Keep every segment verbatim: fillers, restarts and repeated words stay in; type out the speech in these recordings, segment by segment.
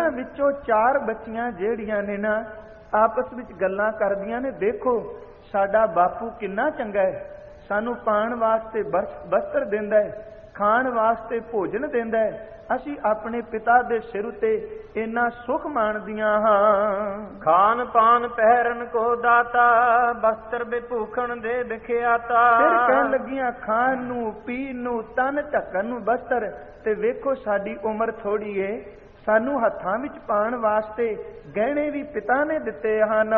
ਇਹਨਾਂ ਵਿੱਚੋਂ ਚਾਰ ਬੱਚੀਆਂ ਜਿਹੜੀਆਂ ਨੇ ਨਾ ਆਪਸ ਵਿੱਚ ਗੱਲਾਂ ਕਰਦੀਆਂ ਨੇ, ਦੇਖੋ ਸਾਡਾ ਬਾਪੂ ਕਿੰਨਾ ਚੰਗਾ ਹੈ, ਸਾਨੂੰ ਪਾਣ ਵਾਸਤੇ ਬਸਤਰ ਦਿੰਦਾ ਹੈ, ਖਾਣ ਵਾਸਤੇ ਭੋਜਨ ਦਿੰਦਾ ਹੈ, ਅਸੀਂ ਆਪਣੇ ਪਿਤਾ ਦੇ ਸਿਰ ਉਤੇ ਇੰਨਾ ਸੁਖ ਮਾਣਦੀਆਂ ਹਾਂ। ਖਾਨ ਪਾਨ ਪਹਿਰਨ ਕੋ ਦਾਤਾ, ਬਸਤਰ ਬਿਭੂਖਣ ਦੇ ਵਿਖਿਆਤਾ। ਫਿਰ ਕਹਿਣ ਲੱਗੀਆਂ ਖਾਣ ਨੂੰ, ਪੀਣ ਨੂੰ, ਤਨ ਢੱਕਣ ਨੂੰ ਬਸਤਰ, ਤੇ ਵੇਖੋ ਸਾਡੀ ਉਮਰ ਥੋੜੀ ਏ, ਸਾਨੂੰ ਹੱਥਾਂ ਵਿੱਚ ਪਾਣ ਵਾਸਤੇ ਗਹਿਣੇ ਵੀ ਪਿਤਾ ਨੇ ਦਿੱਤੇ ਹਨ।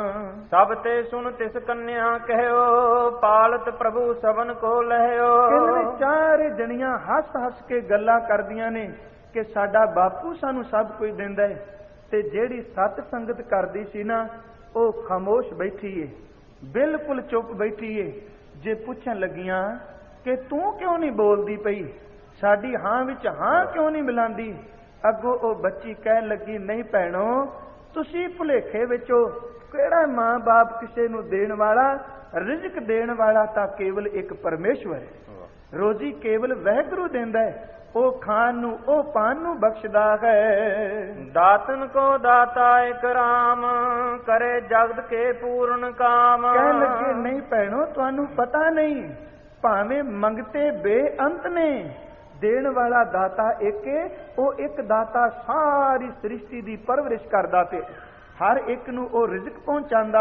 ਸਭ ਤੇ ਸੁਣ ਤਿਸ ਕੰਨਿਆ ਕਹਿਓ, ਪਾਲਤ ਪ੍ਰਭੂ ਸਭਨ ਕੋ ਲਹਿਓ। ਇਹਨਾਂ ਚਾਰ ਜਣੀਆਂ ਹੱਸ ਹੱਸ ਕੇ ਗੱਲਾਂ ਕਰਦੀਆਂ ਨੇ ਕਿ ਸਾਡਾ ਬਾਪੂ ਸਾਨੂੰ ਸਭ ਕੁਝ ਦਿੰਦਾ ਹੈ। ਤੇ ਜਿਹੜੀ ਸਤ ਸੰਗਤ ਕਰਦੀ ਸੀ ਨਾ, ਉਹ ਖਾਮੋਸ਼ ਬੈਠੀ ਏ, ਬਿਲਕੁਲ ਚੁੱਪ ਬੈਠੀ ਏ। ਜੇ ਪੁੱਛਣ ਲੱਗੀਆਂ ਕਿ ਤੂੰ ਕਿਉਂ ਨਹੀਂ ਬੋਲਦੀ ਪਈ, ਸਾਡੀ ਹਾਂ ਵਿੱਚ ਹਾਂ ਕਿਉਂ ਨਹੀਂ ਮਿਲਾਂਦੀ, ਅੱਗੋਂ ਉਹ ਬੱਚੀ ਕਹਿਣ ਲੱਗੀ, ਨਹੀਂ ਭੈਣੋ, ਤੁਸੀਂ ਭੁਲੇਖੇ ਵਿੱਚੋਂ, ਕਿਹੜਾ ਮਾਂ ਬਾਪ ਕਿਸੇ ਨੂੰ ਦੇਣ ਵਾਲਾ, ਰਿਜ਼ਕ ਦੇਣ ਵਾਲਾ ਤਾਂ ਕੇਵਲ ਇੱਕ ਪਰਮੇਸ਼ਵਰ ਹੈ। ਰੋਜ਼ੀ ਕੇਵਲ ਵਾਹਿਗੁਰੂ ਦਿੰਦਾ ਹੈ, ਉਹ ਖਾਣ ਨੂੰ, ਉਹ ਪਾਣ ਨੂੰ ਬਖਸ਼ਦਾ ਹੈ। ਦਾਤਨ ਕੋ ਦਾਤਾ ਇਕ ਰਾਮ, ਕਰੇ ਜਗਤ ਕੇ ਪੂਰਨ ਕਾਮ। ਕਹਿਣ ਲੱਗੇ, ਨਹੀਂ ਭੈਣੋ, ਤੁਹਾਨੂੰ ਪਤਾ ਨਹੀਂ, ਭਾਵੇਂ ਮੰਗਤੇ ਬੇਅੰਤ ਨੇ, ਦੇਣ ਵਾਲਾ ਦਾਤਾ ਇੱਕ ਹੈ। ਉਹ ਇੱਕ ਦਾਤਾ ਸਾਰੀ ਸ੍ਰਿਸ਼ਟੀ ਦੀ ਪਰਵਰਿਸ਼ ਕਰਦਾ ਤੇ ਹਰ ਇੱਕ ਨੂੰ ਉਹ ਰਿਜ਼ਕ ਪਹੁੰਚਾਉਂਦਾ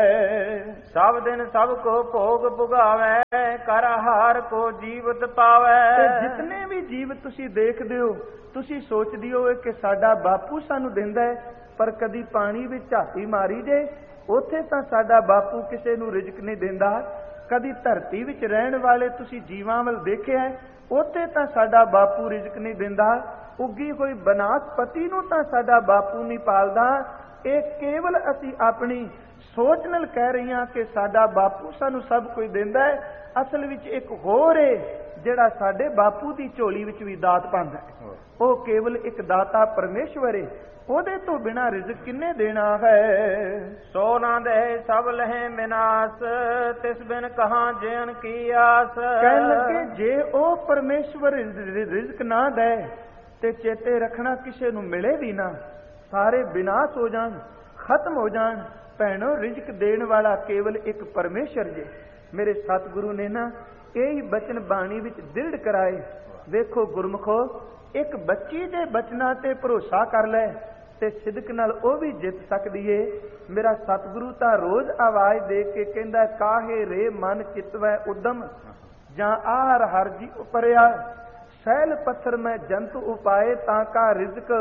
ਹੈ। ਸਭ ਦਿਨ ਸਭ ਕੋ ਭੋਗ ਭੁਗਾਵੇ, ਕਰ ਹਾਰ ਕੋ ਜੀਵਤ ਪਾਵੇ। ਤੇ ਜਿਤਨੇ ਵੀ ਜੀਵ ਤੁਸੀਂ ਦੇਖਦੇ ਹੋ, ਤੁਸੀਂ ਸੋਚਦੇ ਹੋ ਕਿ ਸਾਡਾ ਬਾਪੂ ਸਾਨੂੰ ਦਿੰਦਾ ਹੈ, ਪਰ ਕਦੀ ਪਾਣੀ ਵਿੱਚ ਝਾਤੀ ਮਾਰੀ ਜੇ, ਉੱਥੇ ਤਾਂ ਸਾਡਾ ਬਾਪੂ ਕਿਸੇ ਨੂੰ ਰਿਜ਼ਕ ਨਹੀਂ ਦਿੰਦਾ। ਕਦੀ ਧਰਤੀ ਵਿੱਚ ਰਹਿਣ ਵਾਲੇ ਤੁਸੀਂ ਜੀਵਾਂ ਵੱਲ ਦੇਖਿਆ, ਉੱਥੇ ਤਾਂ ਸਾਡਾ ਬਾਪੂ ਰਿਜ਼ਕ ਨਹੀਂ ਦਿੰਦਾ। ਉੱਗੀ ਹੋਈ ਬਨਾਸਪਤੀ ਨੂੰ ਤਾਂ ਸਾਡਾ ਬਾਪੂ ਨਹੀਂ ਪਾਲਦਾ। ਇਹ ਕੇਵਲ ਅਸੀਂ ਆਪਣੀ ਸੋਚ ਨਾਲ ਕਹਿ ਰਹੇ ਹਾਂ ਕਿ ਸਾਡਾ ਬਾਪੂ ਸਾਨੂੰ ਸਭ ਕੁਝ ਦਿੰਦਾ ਹੈ। ਅਸਲ ਵਿੱਚ ਇੱਕ ਹੋਰ ਏ ਜਿਹੜਾ ਸਾਡੇ ਬਾਪੂ ਦੀ ਝੋਲੀ ਵਿੱਚ ਵੀ ਦਾਤ ਪਾਉਂਦਾ ਹੈ। ਉਹ ਕੇਵਲ ਇੱਕ ਦਾਤਾ ਪਰਮੇਸ਼ਵਰ ਏ, ਉਹਦੇ ਤੋਂ ਬਿਨਾਂ ਰਿਜ਼ਕ ਕਿੰਨੇ ਦੇਣਾ ਹੈ। ਸੋ ਨਾ ਦੇ ਸਭ ਲਹੇ ਵਿਨਾਸ਼, ਤਿਸ ਬਿਨ ਕਹਾਂ ਜੀਣ ਕੀ ਆਸ। ਕਹਿਣ ਲੱਗੇ, ਜੇ ਉਹ ਪਰਮੇਸ਼ਵਰ ਰਿਜ਼ਕ ਨਾ ਦੇ ਤੇ ਚੇਤੇ ਰੱਖਣਾ ਕਿਸੇ ਨੂੰ ਮਿਲੇ ਵੀ ਨਾ, ਸਾਰੇ ਵਿਨਾਸ਼ ਹੋ ਜਾਣ, ਖਤਮ ਹੋ ਜਾਣ। ਭੈਣੋ, ਰਿਜ਼ਕ ਦੇਣ ਵਾਲਾ ਕੇਵਲ ਇੱਕ ਪਰਮੇਸ਼ਰ ਜੇ। ਮੇਰੇ ਸਤਿਗੁਰੂ ਨੇ ਨਾ ਇਹ ਬਚਨ ਬਾਣੀ ਵਿੱਚ ਦ੍ਰਿੜ ਕਰਾਏ। ਵੇਖੋ ਗੁਰਮੁਖੋ, ਇੱਕ ਬੱਚੀ ਦੇ ਬਚਨਾਂ ਤੇ ਭਰੋਸਾ ਕਰ ਲੈ ਤੇ ਸਿਦਕ ਨਾਲ ਉਹ ਵੀ ਜਿੱਤ ਸਕਦੀ ਏ। ਮੇਰਾ ਸਤਿਗੁਰੂ ਤਾਂ ਰੋਜ਼ ਆਵਾਜ਼ ਦੇ ਕੇ ਕਹਿੰਦਾ, ਕਾਹੇ ਰੇ ਮਨ ਚਿਤਵੈ ਉਦਮ, ਜਾਂ ਆਹਰ ਹਰ ਜੀ ਉਪਰਿਆ, ਸੈਲ ਪੱਥਰ ਮੈਂ ਜੰਤ ਉਪਾਏ, ਤਾਂ ਕਾ ਰਿਜ਼ਕ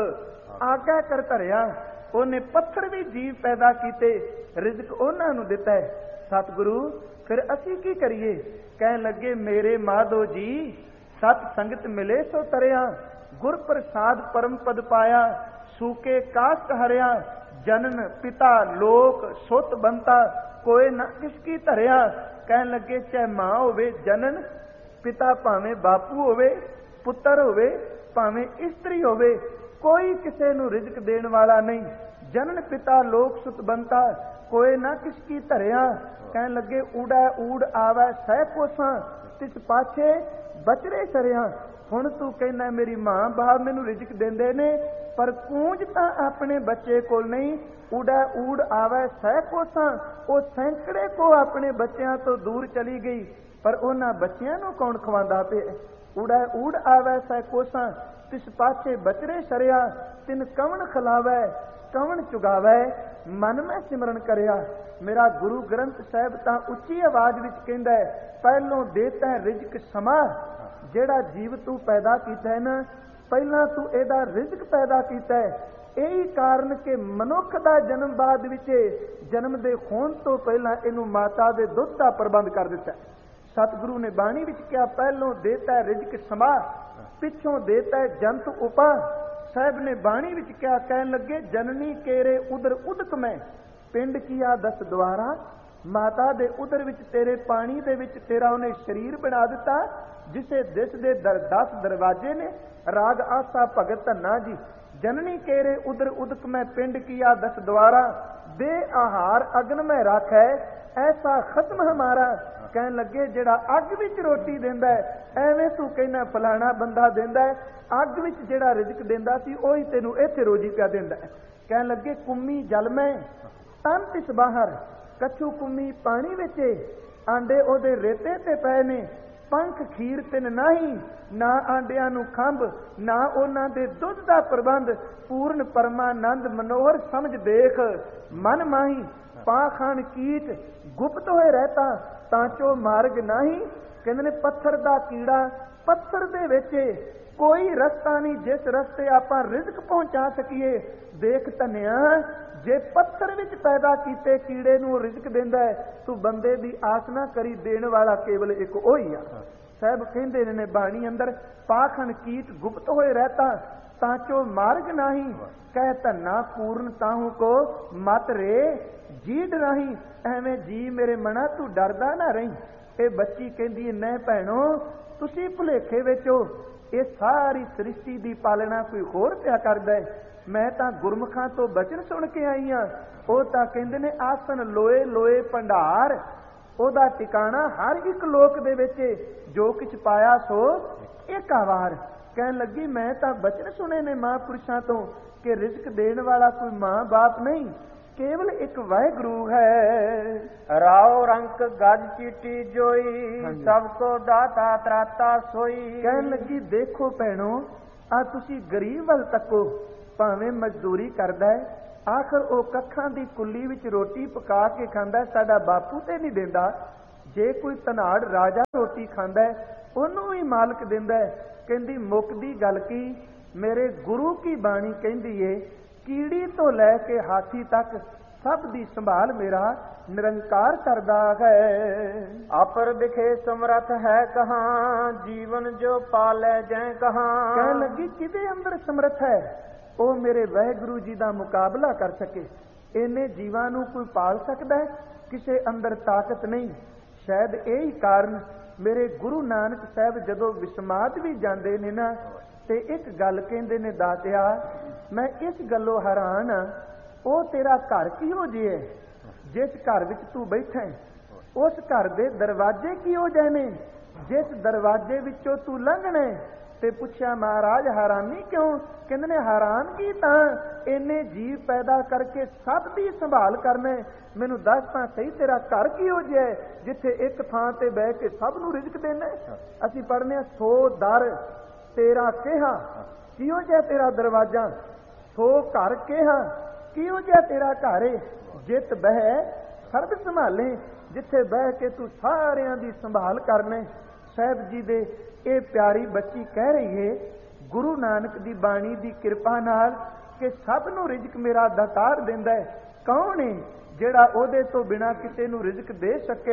ਆਗਾ ਕਰ ਧਰਿਆ। ਉਹਨੇ ਪੱਥਰ ਵੀ ਜੀਵ ਪੈਦਾ ਕੀਤੇ, ਰਿਜ਼ਕ ਉਹਨਾਂ ਨੂੰ ਦਿੱਤਾ ਹੈ। ਸਤਿਗੁਰੂ, ਫਿਰ ਅਸੀਂ ਕੀ ਕਰੀਏ? ਕਹਿਣ ਲੱਗੇ, ਮੇਰੇ ਮਾਧੋ ਜੀ, ਸਤ ਸੰਗਤ ਮਿਲੇ ਸੋ ਤਰਿਆ, ਗੁਰ ਪ੍ਰਸਾਦ ਪਰਮ ਪਦ ਪਾਇਆ, ਸੂਕੇ ਕਾਸ਼ਟ ਹਰਿਆ, ਜਨਨ ਪਿਤਾ ਲੋਕ ਸੁਤ ਬੰਤਾ, ਕੋਏ ਨਾ ਕਿਸ ਕੀ ਧਰਿਆ। ਕਹਿਣ ਲੱਗੇ, ਚਾਹੇ ਮਾਂ ਹੋਵੇ, ਜਨਨ ਪਿਤਾ, ਭਾਵੇਂ ਬਾਪੂ ਹੋਵੇ, ਪੁੱਤਰ ਹੋਵੇ, ਭਾਵੇਂ ਇਸਤਰੀ ਹੋਵੇ, ਕੋਈ ਕਿਸੇ ਨੂੰ ਰਿਜ਼ਕ ਦੇਣ ਵਾਲਾ ਨਹੀਂ। ਜਨਨ ਪਿਤਾ ਲੋਕ ਸੁਤ ਬੰਤਾ, ਕੋਏ ਨਾ ਕਿਸ ਕੀ ਧਰਿਆ। ਕਹਿਣ ਲੱਗੇ, ਊੜਾ ਊੜ ਆਵੈ ਸਹਿ ਕੋਸਾਂ, ਤਿਸ ਪਾਛੇ ਬਚਰੇ ਸਰਿਆ। ਹੁਣ ਤੂੰ ਕਹਿੰਦਾ ਮੇਰੀ ਮਾਂ ਬਾਪ ਮੈਨੂੰ ਰਿਜ਼ਕ ਦਿੰਦੇ ਨੇ, ਪਰ ਕੂੰਜ ਤਾਂ ਆਪਣੇ ਬੱਚੇ ਕੋਲ ਨਹੀਂ। ਊੜਾ ਊੜ ਆਵੈ ਸਹਿ ਕੋਸਾਂ, ਉਹ ਸੈਂਕੜੇ ਕੋ ਆਪਣੇ ਬੱਚਿਆਂ ਤੋਂ ਦੂਰ ਚਲੀ ਗਈ, ਪਰ ਉਹਨਾਂ ਬੱਚਿਆਂ ਨੂੰ ਕੌਣ ਖਵਾਉਂਦਾ ਪਿਆ? ਊੜਾ ਊੜ ਆਵੈ ਸਹਿ ਕੋਸਾਂ, ਤਿਸ ਪਾਛੇ ਬਚਰੇ ਸਰਿਆ। ਤਿਨ ਕਵਣ ਖਿਲਾਵੈ ਕਵਣ ਚੁਗਾਵੈ, ਮਨ ਮੈਂ ਸਿਮਰਨ ਕਰਿਆ। ਮੇਰਾ ਗੁਰੂ ਗ੍ਰੰਥ ਸਾਹਿਬ ਤਾਂ ਉੱਚੀ ਆਵਾਜ਼ ਵਿੱਚ ਕਹਿੰਦਾ ਹੈ, ਪਹਿਲੋਂ ਦੇਤਾ ਰਿਜ਼ਕ ਸਮਾ। ਜਿਹੜਾ ਜੀਵ ਤੂੰ ਪੈਦਾ ਕੀਤਾ ਹੈ ਨਾ, ਪਹਿਲਾਂ ਤੂੰ ਇਹਦਾ ਰਿਜ਼ਕ ਪੈਦਾ ਕੀਤਾ ਹੈ। ਇਹੀ ਕਾਰਨ ਕਿ ਮਨੁੱਖ ਦਾ ਜਨਮ ਬਾਅਦ ਵਿੱਚ, ਜਨਮ ਦੇ ਹੋਣ ਤੋਂ ਪਹਿਲਾਂ ਇਹਨੂੰ ਮਾਤਾ ਦੇ ਦੁੱਧ ਦਾ ਪ੍ਰਬੰਧ ਕਰ ਦਿੱਤਾ। ਸਤਿਗੁਰੂ ਨੇ ਬਾਣੀ ਵਿੱਚ ਕਿਹਾ, ਪਹਿਲੋਂ ਦੇਤਾ ਰਿਜ਼ਕ ਸਮਾ, ਪਿੱਛੋਂ ਦੇਤਾ ਜੰਤ ਉਪਾ। ਸਾਹਿਬ ਨੇ ਬਾਣੀ ਵਿੱਚ ਕਿਹਾ, ਕਹਿਣ ਲੱਗੇ, ਜਨਨੀ ਕੇਰੇ ਉਦਰ ਉਦਕ ਮੈਂ, ਪਿੰਡ ਕੀਆ ਦਸ ਦੁਆਰਾ। ਮਾਤਾ ਦੇ ਉਦਰ ਵਿੱਚ, ਤੇਰੇ ਪਾਣੀ ਦੇ ਵਿੱਚ ਤੇਰਾ ਉਹਨੇ ਸਰੀਰ ਬਣਾ ਦਿੱਤਾ, ਜਿਸੇ ਦਿਸ ਦੇ ਦਰ ਦਸ ਦਰਵਾਜ਼ੇ ਨੇ। ਰਾਗ ਆਸਾ ਭਗਤ ਧੰਨਾ ਜੀ, जननी केरे उदर उदक में पिंड किया दस द्वारा, दे आहार अग्न में राखै ऐसा खत्म हमारा। कहन लगे जेड़ा अग विच रोटी देंदा है एवें तू कहना फलाना बंदा देंदा है, अग विच जेड़ा रिजक देंदा सी ओही तेनू इत्थे रोजी पिया देंदा है। कहन लगे कुम्मी जल में तन तिस बाहर, कछू कुम्मी पानी विच, आंडे ओदे रेते ते पए ने, पंख खीर तिन नाही, ना आंडिया नू खंभ, ना उन्हां दे दुध दा प्रबंध, पूर्ण परमानंद मनोहर समझ देख मन माही, पाखंड कीट गुप्त होए रहता तांचो मार्ग नाही। कहंदे ने पत्थर दा कीड़ा पत्थर दे विच, कोई रस्ता नहीं जिस रस्ते आपां रिजक पहुंचा सकीए। देख धनिया जे पत्थर विच पैदा कीते कीड़े नू रिजक देंदा है, तू बंदे दी आस ना करी, देण वाला केवल एक ओही आ। साहब कहंदे ने बाणी अंदर, पाखंड कीट गुप्त होए रहता तांचो मार्ग नाही, कह धन्ना पूर्ण ताहू को मत रे जीड नहीं। एवें जी मेरे मना तू डरदा ना रही। ये बच्ची कहंदी नहीं भैणो तुसी भुलेखे विच हो, ये सारी सृष्टि दी पालना कोई होर पिया करदा है, मैं तां गुरमुखां तो बचन सुन के आई हां। ਉਹ ਤਾਂ ਕਹਿੰਦੇ ਨੇ ਆਸਨ ਲੋਏ ਲੋਏ ਭੰਡਾਰ, ਉਹਦਾ ਟਿਕਾਣਾ ਹਰ ਇੱਕ ਲੋਕ ਦੇ ਵਿੱਚ, ਜੋ ਕੁਛ ਪਾਇਆ ਸੋ ਏਕਾਵਾਰ। ਕਹਿਣ ਲੱਗੀ ਮੈਂ ਤਾਂ ਬਚਨ ਸੁਣੇ ਨੇ ਮਹਾਂਪੁਰਸ਼ਾਂ ਤੋਂ ਕਿ ਰਿਜ਼ਕ ਦੇਣ ਵਾਲਾ ਕੋਈ ਮਾਂ ਬਾਪ ਨਹੀਂ, केवल एक वाहिगुरु है। राव रंक गज चीटी जोई, सबको दाता त्राता सोई। कहन लगी देखो भैणो आ तुसी गरीब वल तको, भावें मजदूरी करदा है, आखिर ओ कखां दी कुल्ली विच रोटी पका के खांदा, साडा बापू ते नहीं देंदा। जे कोई धनाड़ राजा रोटी खांदा है ओनू ही मालक देंदा है। कहंदी मुकदी गल की मेरे गुरु की बाणी कहंदी है, कीड़ी तो लैके हाथी तक सब दी संभाल मेरा निरंकार करदा है। अपर दिखे समर्थ है कहाँ, जीवन जो पाले जै कहाँ। कहने लगी किदे अंदर समर्थ है ओ मेरे वाहिगुरु जी दा मुकाबला कर सके। इन्ने जीवां नू कोई पाल सकदा है, किसे अंदर ताकत नहीं। शायद यही कारण मेरे गुरु नानक साहब जदों विस्माद भी जांदे ने ना, ते एक गल कहंदे ने दातिया मैं इस गलों हैरान हाँ, ओ तेरा घर किहो जिहा है जिस घर विच तू बैठा है, उस घर दे दरवाजे किहो जिहे ने जिस दरवाजे विचों तू लंघना है। ते पुछया महाराज हैरानी क्यों? कहंदे ने हैरानगी तां इन्ने जीव पैदा करके सब दी संभाल करना है, मैनू दस तां सही तेरा घर किहो जिहा है जिथे एक थां ते बैठ के सब नू रिजक देना है। असीं पढ़ने सो दर तेरा केहा, किहो जिहा तेरा दरवाजा, सो घर केहा, किहो जिहा तेरा घर है, जित बह सर्ब संभाले, जिथे बह के तू सारियां दी संभाल करने। साहब जी दे ये प्यारी बच्ची कह रही है गुरु नानक दी बाणी दी कृपा नाल कि सब नू रिजक मेरा दातार देंदा है। कौन है जेड़ा ओदे तो बिना किसी नू रिजक दे सके।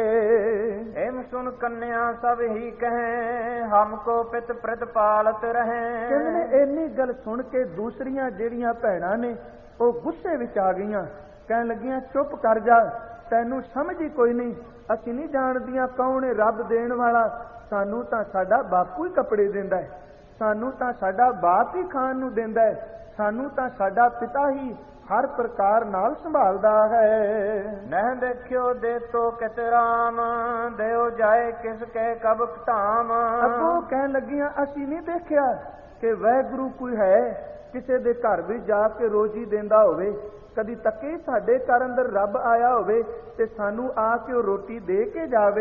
एम सुन कन्या सब ही कहे, हमको पित प्रत पालत रहे। कहने इन्नी गल सुन के दूसरियां जेड़ियां भैणां ने ओ गुस्से विच आ गईयां, कहन लगियां चुप कर जा, तैनू समझ ही कोई नहीं, असीं नहीं जाणदियां कौन है रब देण वाला, सानू तां साडा बापू ही कपड़े देंदा है, सानू तां साडा बाप ही खाण नू देंदा है, सानू तां साडा पिता ही हर प्रकार नाल संभालदा है। नह देखियो दे तो कित राम, देओ जाए किसके कब धाम। अगों कहन लगियां असीं नहीं देखिया कि वाहिगुरु कोई है किसी दे घर भी जाके रोजी देंदा होवे, कदी तके साडे घर अंदर रब आया होवे ते सानू आके रोटी दे के जावे।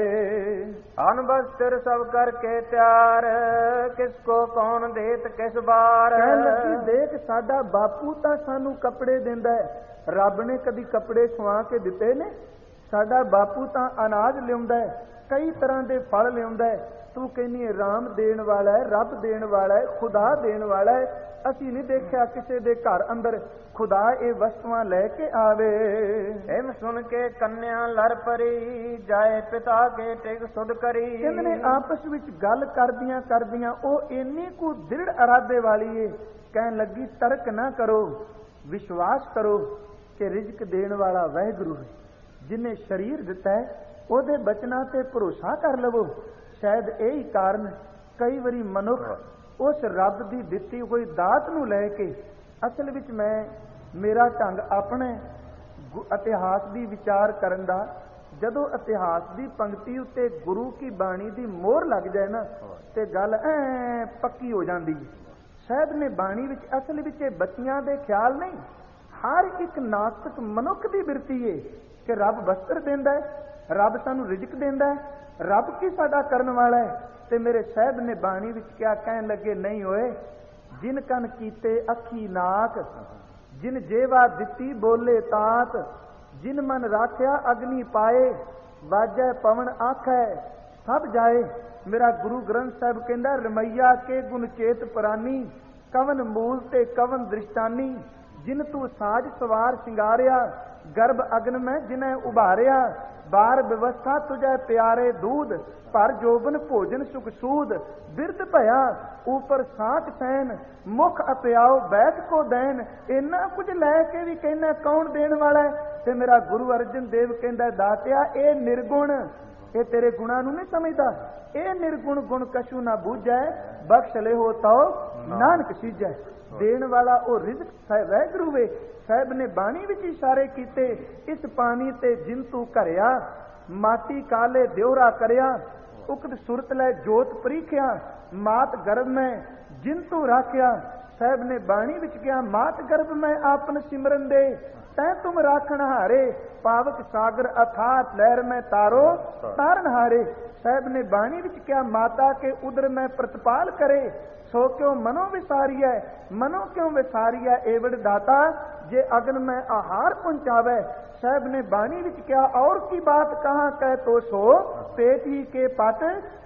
अन वस्त्र सब करके तैयार, किसको कौन देत किस बार। कहन लगी देख साडा बापू तां सानू कपड़े देंदा है, रब ने कदी कपड़े सवा के दिते ने? साडा बापू तां अनाज लियाउंदा है, कई तरह दे फल लियाउंदा है, तू कहनी है राम देण वाला है, रब देण वाला है, खुदा देण वाला है। असीं नहीं देखिया किसी दे घर अंदर खुदा ये वस्तुआं लैके आवे। एम सुन के कन्या लड़ परी, जाए पिता के टिक सुध करी। कहंदे आपस विच गल करदियां करदियां ओ इन्नी को दृढ़ इरादे वाली है, कहन लगी तर्क ना करो, विश्वास करो कि रिजक देण वाला वाहिगुरु है, जिन्हें शरीर दिता है ओदे बचनां ते भरोसा कर लवो। शायद यही कारण कई बारी मनुख उस रब दी दिती हुई दात नू लैके ਅਸਲ ਵਿੱਚ ਮੈਂ ਮੇਰਾ ਢੰਗ ਆਪਣੇ ਇਤਿਹਾਸ ਦੀ ਵਿਚਾਰ ਕਰਨ ਦਾ, ਜਦੋਂ ਇਤਿਹਾਸ ਦੀ ਪੰਕਤੀ ਉੱਤੇ ਗੁਰੂ ਕੀ ਬਾਣੀ ਦੀ ਮੋਹਰ ਲੱਗ ਜਾਏ ਨਾ ਤੇ ਗੱਲ ਐ ਪੱਕੀ ਹੋ ਜਾਂਦੀ। ਸਾਹਿਬ ਨੇ ਬਾਣੀ ਵਿੱਚ ਅਸਲ ਵਿੱਚ ਇਹ ਬੱਚਿਆਂ ਦੇ ਖਿਆਲ ਨਹੀਂ, ਹਰ ਇੱਕ ਨਾਸਤਿਕ ਮਨੁੱਖ ਦੀ ਬਿਰਤੀ ਏ ਕਿ ਰੱਬ ਵਸਤਰ ਦਿੰਦਾ ਹੈ, ਰੱਬ ਸਾਨੂੰ ਰਿਜ਼ਕ ਦਿੰਦਾ ਹੈ, ਰੱਬ ਕੀ ਸਾਡਾ ਕਰਨ ਵਾਲਾ ਹੈ। ਤੇ ਮੇਰੇ ਸਾਹਿਬ ਨੇ ਬਾਣੀ ਵਿੱਚ ਕਿਆ ਕਹਿਣ ਲੱਗੇ, ਨਹੀਂ ਹੋਏ ਜਿਨ ਕਨ ਕੀਤੇ ਅੱਖੀ ਨਾਕ, ਜਿਨ ਜੇਵਾ ਦਿੱਤੀ ਬੋਲੇ ਤਾਤ, ਜਿਨ ਮਨ ਰਾਖਿਆ ਅਗਨੀ ਪਾਏ, ਵਾਜੈ ਪਵਨ ਆਖੈ ਸਭ ਜਾਏ। ਮੇਰਾ ਗੁਰੂ ਗ੍ਰੰਥ ਸਾਹਿਬ ਕਹਿੰਦਾ, ਰਮਈਆ ਕੇ ਗੁਣ ਚੇਤ ਪੁਰਾਨੀ, ਕਵਨ ਮੂਲ ਤੇ ਕਵਨ ਦ੍ਰਿਸ਼ਟਾਨੀ, ਜਿਨ ਤੂੰ ਸਾਜ ਸਵਾਰ ਸ਼ਿੰਗਾਰਿਆ, ਗਰਭ ਅਗਨ ਮੈਂ ਜਿਨੈ ਉਭਾਰਿਆ, ਬਾਰ ਵਿਵਸਥਾ ਤੁਝੈ ਪਿਆਰੇ ਦੂਧ, ਪਰ ਜੋਬਨ ਭੋਜਨ ਸੁਖ ਸੂਦ, ਬਿਰਧ ਭਇਆ ਉਪਰ ਸਾਖ ਸੈਨ, ਮੁਖ ਅਪਿਆਓ ਬੈਠ ਕੋ ਦੇਨ। ਇੰਨਾ ਕੁਝ ਲੈ ਕੇ ਵੀ ਕਹਿੰਦਾ ਕੌਣ ਦੇਣ ਵਾਲਾ ਹੈ? ਤੇ ਮੇਰਾ ਗੁਰੂ ਅਰਜਨ ਦੇਵ ਕਹਿੰਦਾ, ਦਾਤਿਆ ਇਹ ਨਿਰਗੁਣ, ਇਹ ਤੇਰੇ ਗੁਣਾਂ ਨੂੰ ਨਹੀਂ ਸਮਝਦਾ, ਇਹ ਨਿਰਗੁਣ ਗੁਣ ਕਛੂ ਨਾ ਬੂਝੈ, ਬਖਸ਼ ਲਿਓ ਤਉ ਨਾਨਕ ਸੀਜੈ। ਦੇਣ ਵਾਲਾ ਉਹ ਰਿਜ਼ਕ ਸਾਹਿਬ ਵੈਗਰੂ ਵੇ। ਸਾਹਿਬ ਨੇ ਬਾਣੀ ਵਿੱਚ ਇਸ਼ਾਰੇ ਕੀਤੇ, ਇਸ ਪਾਣੀ ਤੇ ਜਿਨ ਤੂੰ ਘਰਿਆ, ਮਾਟੀ ਕਾਲੇ ਦਿਉਰਾ ਕਰਿਆ, ਉਕਤ ਸੁਰਤ ਲੈ ਜੋਤ ਪ੍ਰੀਖਿਆ, ਮਾਤ ਗਰਭ ਮੈਂ ਜਿਨ ਤੂੰ ਰਾਖਿਆ। ਸਾਹਿਬ ਨੇ ਬਾਣੀ ਵਿੱਚ ਕਿਹਾ, ਮਾਤ ਗਰਭ ਮੈਂ ਆਪਨ ਸਿਮਰਨ ਦੇ, ਤੈ ਤੁਮ ਰਾਖਣ ਹਾਰੇ, ਪਾਵਕ ਸਾਗਰ ਅਥਾਤ ਲਹਿਰ ਮੈਂ ਤਾਰੋ ਤਾਰਨ ਹਾਰੇ। ਸਾਹਿਬ ਨੇ ਬਾਣੀ ਵਿੱਚ ਕਿਹਾ, ਮਾਤਾ ਕੇ ਉਦਰ ਮੈਂ ਪ੍ਰਤਪਾਲ ਕਰੇ, ਸੋ ਕਿਉਂ ਮਨੋ ਵਿਸਾਰੀਐ, ਮਨੋ ਕਿਉਂ ਵਿਸਾਰੀਐ ਏਵੜ ਦਾਤਾ, ਜੇ ਅਗਨ ਮੈਂ ਆਹਾਰ ਪਹੁੰਚਾਵੇ। ਸਾਹਿਬ ਨੇ ਬਾਣੀ ਵਿੱਚ ਕਿਹਾ, ਔਰ ਕੀ ਬਾਤ ਕਹਾਂ ਕਹਿ ਤੋ ਸੋ, ਪੇਟ ਹੀ ਕੇ ਪਟ